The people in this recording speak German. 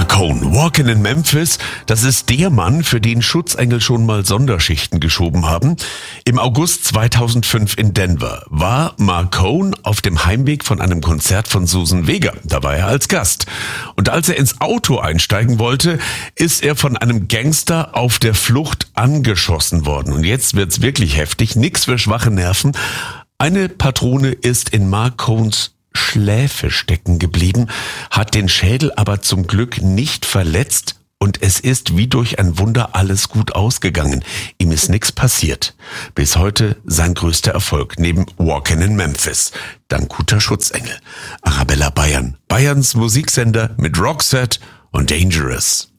Cohn, Walkin' in Memphis, das ist der Mann, für den Schutzengel schon mal Sonderschichten geschoben haben. Im August 2005 in Denver war Mark Cohn auf dem Heimweg von einem Konzert von Suzanne Vega. Da war er als Gast. Und als er ins Auto einsteigen wollte, ist er von einem Gangster auf der Flucht angeschossen worden. Und jetzt wird's wirklich heftig, nix für schwache Nerven. Eine Patrone ist in Mark Cohns Schläfe stecken geblieben, hat den Schädel aber zum Glück nicht verletzt und es ist wie durch ein Wunder alles gut ausgegangen. Ihm ist nichts passiert. Bis heute sein größter Erfolg neben Walkin' in Memphis. Dank guter Schutzengel. Arabella Bayern. Bayerns Musiksender mit Roxette und Dangerous.